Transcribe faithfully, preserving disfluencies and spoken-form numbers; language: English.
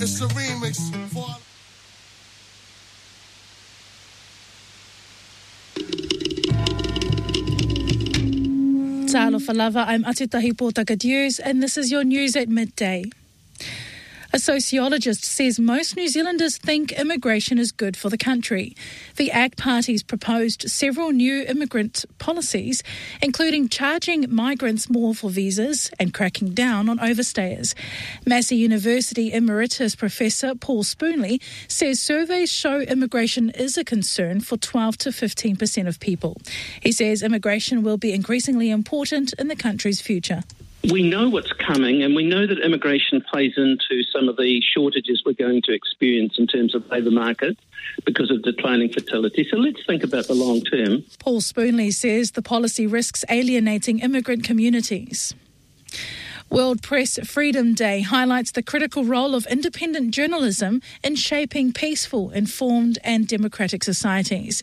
It's a remix for... Talofa lava, I'm Atitahi Portakadius, and this is your news at midday. A sociologist says most New Zealanders think immigration is good for the country. The A C T Party's proposed several new immigrant policies, including charging migrants more for visas and cracking down on overstayers. Massey University Emeritus Professor Paul Spoonley says surveys show immigration is a concern for twelve to fifteen percent of people. He says immigration will be increasingly important in the country's future. We know what's coming, and we know that immigration plays into some of the shortages we're going to experience in terms of labour market because of declining fertility. So let's think about the long term. Paul Spoonley says the policy risks alienating immigrant communities. World Press Freedom Day highlights the critical role of independent journalism in shaping peaceful, informed and democratic societies.